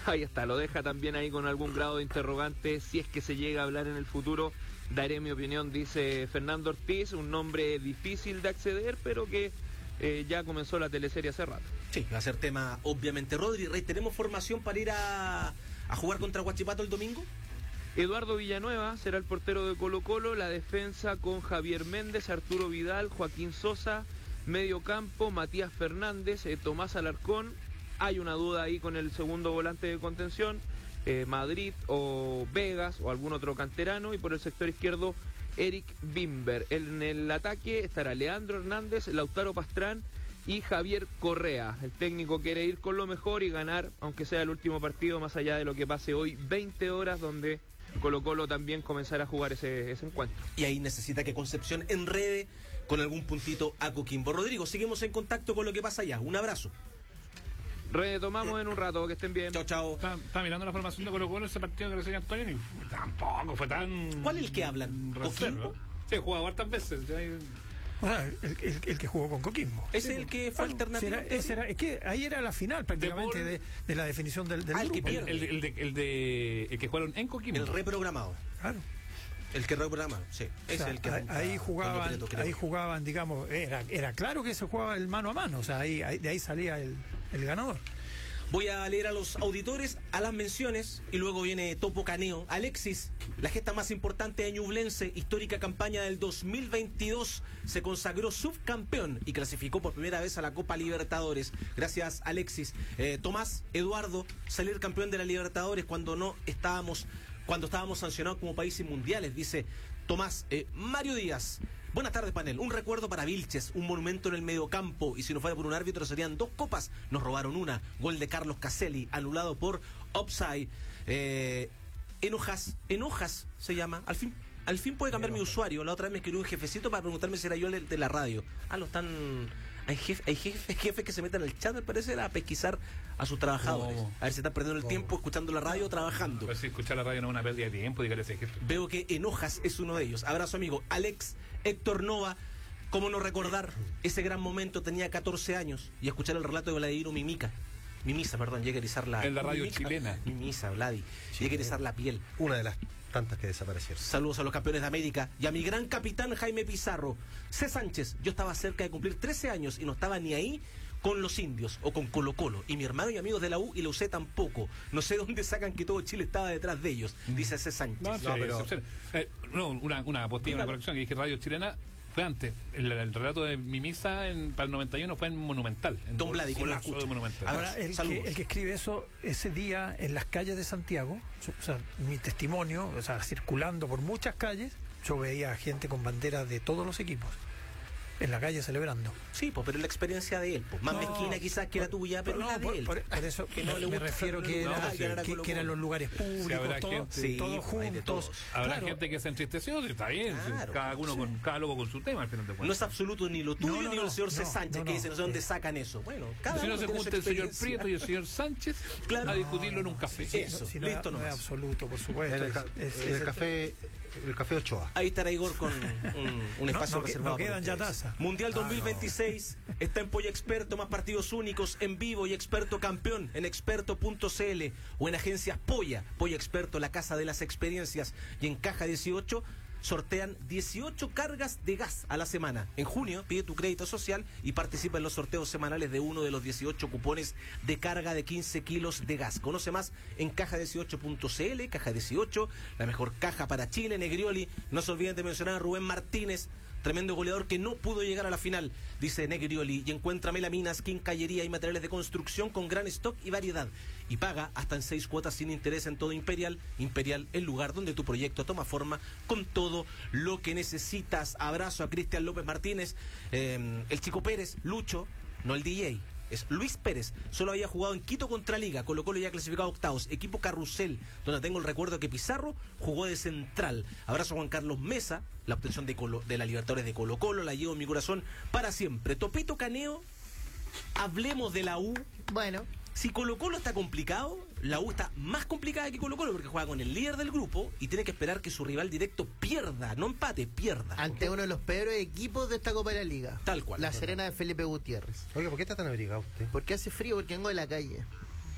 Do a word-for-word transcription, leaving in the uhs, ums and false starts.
Ahí está, lo deja también ahí con algún grado de interrogante. Si es que se llega a hablar en el futuro, daré mi opinión, dice Fernando Ortiz. Un nombre difícil de acceder, pero que eh, ya comenzó la teleserie hace rato. Sí, va a ser tema, obviamente. Rodri, Rey, ¿tenemos formación para ir a, a jugar contra Huachipato el domingo? Eduardo Villanueva será el portero de Colo-Colo. La defensa con Javier Méndez, Arturo Vidal, Joaquín Sosa. Medio campo, Matías Fernández, eh, Tomás Alarcón. Hay una duda ahí con el segundo volante de contención, eh, Madrid o Vegas o algún otro canterano. Y por el sector izquierdo, Eric Bimber. En el ataque estará Leandro Hernández, Lautaro Pastrán y Javier Correa. El técnico quiere ir con lo mejor y ganar, aunque sea el último partido, más allá de lo que pase hoy, veinte horas, donde Colo-Colo también comenzará a jugar ese, ese encuentro. Y ahí necesita que Concepción enrede con algún puntito a Coquimbo. Rodrigo, seguimos en contacto con lo que pasa allá. Un abrazo. Retomamos en un rato, que estén bien. Chao, chao. Está, está mirando la formación de Colo-Colo ese partido que le enseña Antonio y tampoco fue tan... ¿Cuál es el que hablan? ¿Coquimbo? Sí, he jugado hartas veces. O sea, el, el, el que jugó con Coquimbo. ¿Es el que fue ah, alternativo? Era, ese era, es que ahí era la final prácticamente de, de la definición del, del ah, el grupo. Que el, el, el, de, el, de, el que jugaron en Coquimbo. El reprogramado. Claro. El que reprograma, sí. O Es sea, el que ahí jugaban, Preto, ahí jugaban, digamos, era, era claro que se jugaba el mano a mano, o sea, ahí, ahí de ahí salía el, el ganador. Voy a leer a los auditores, a las menciones, y luego viene Topo Caneo. Alexis, la gesta más importante de Ñublense, histórica campaña del dos mil veintidós, se consagró subcampeón y clasificó por primera vez a la Copa Libertadores. Gracias, Alexis. Eh, Tomás, Eduardo, salir campeón de la Libertadores cuando no estábamos, cuando estábamos sancionados como países mundiales, dice Tomás. eh, Mario Díaz, buenas tardes, panel. Un recuerdo para Vilches, un monumento en el mediocampo, y si no fuera por un árbitro serían dos copas. Nos robaron una. Gol de Carlos Caselli, anulado por offside. Eh, enojas, enojas se llama. Al fin, al fin puede cambiar mi usuario. La otra vez me escribió un jefecito para preguntarme si era yo el de la radio. Ah, lo están... Hay jefes hay jefe, jefe que se meten al chat, me parece, a pesquisar a sus trabajadores. ¿Cómo? A ver si están perdiendo el ¿Cómo? tiempo escuchando la radio o trabajando. Pues si escuchar la radio no es una pérdida de tiempo, dígale a ese jefe. Veo que Enojas es uno de ellos. Abrazo, amigo. Alex, Héctor Nova. ¿Cómo no recordar ese gran momento? Tenía catorce años y escuchar el relato de Vladimiro Mimica. Mimisa, perdón, llegué a erizar la... En la radio Mimica. chilena. Mimisa, Vladi. Llegué a erizar la piel. Una de las tantas que desaparecieron. Saludos a los campeones de América y a mi gran capitán Jaime Pizarro. C. Sánchez, yo estaba cerca de cumplir trece años y no estaba ni ahí con los indios o con Colo Colo. Y mi hermano y amigos de la U y la U C tampoco. No sé dónde sacan que todo Chile estaba detrás de ellos, dice C. Sánchez. No, sí, No, pero- eh, no, una, una postilla, una corrección, que dije radio chilena. Fue antes. El, el relato de Mimisa en, para el noventa y uno fue en Monumental. En Don Vladi, que lo golazo escucha. de Monumental. Ahora, el que, Saludos. el que escribe eso ese día en las calles de Santiago, o sea, mi testimonio, o sea, circulando por muchas calles, yo veía gente con banderas de todos los equipos en la calle celebrando. Sí, pues, pero es la experiencia de él. Pues. Más No, mezquina quizás que la tuya, pero no, la de por, él. por- por eso Que no me, le me gusta refiero que, no, era, sí, ganar a que, Colo que eran Colo. los lugares públicos, habrá todo- gente- sí, todos pues, hay de juntos. todos. Habrá Claro. gente que se entristeció, está bien. Claro. Cada uno con, cada loco con su tema, al final de No cuentas. es absoluto ni lo tuyo No, no, ni no, el señor C. no, Sánchez, no, que no. dice no sé dónde sacan eso. Bueno, cada Si no uno se tiene su junta el señor experiencia. Prieto y el señor Sánchez Claro. a discutirlo en un café. Sí. Eso, Si no, listo no nomás. es absoluto, por supuesto. En el, ca- Es- es- en el es- café, el café Ochoa. Ahí estará Igor con un, un espacio no que- reservado. no para quedan ya ustedes. tazas. Mundial Ah, dos mil veintiséis está en Polla Experto, más partidos únicos en vivo y Experto Campeón en experto punto c l o en agencias Polla. Polla Experto, la casa de las experiencias. Y en Caja dieciocho sortean dieciocho cargas de gas a la semana. En junio pide tu crédito social y participa en los sorteos semanales de uno de los dieciocho cupones de carga de quince kilos de gas. Conoce más en caja dieciocho punto c l. Caja dieciocho, la mejor caja para Chile. Negrioli, no se olviden de mencionar a Rubén Martínez, tremendo goleador que no pudo llegar a la final, dice Negrioli. Y encuentra melaminas, quincallería y materiales de construcción con gran stock y variedad. Y paga hasta en seis cuotas sin interés en todo Imperial. Imperial, el lugar donde tu proyecto toma forma con todo lo que necesitas. Abrazo a Cristian López Martínez, eh, el Chico Pérez, Lucho, no el D J. Es Luis Pérez, solo había jugado en Quito contra Liga, Colo Colo ya clasificado a octavos, equipo Carrusel, donde tengo el recuerdo que Pizarro jugó de central. Abrazo a Juan Carlos Mesa, la obtención de, Colo, de la Libertadores de Colo Colo, la llevo en mi corazón para siempre. Topito Caneo, hablemos de la U. Bueno, Si Colo Colo está complicado, la U está más complicada que Colo Colo porque juega con el líder del grupo y tiene que esperar que su rival directo pierda, no empate, pierda. ante uno de los peores equipos de esta Copa de la Liga. Tal cual. La Serena de Felipe Gutiérrez. Oiga, ¿por qué está tan abrigado usted? ¿Por qué hace frío? Porque vengo de la calle.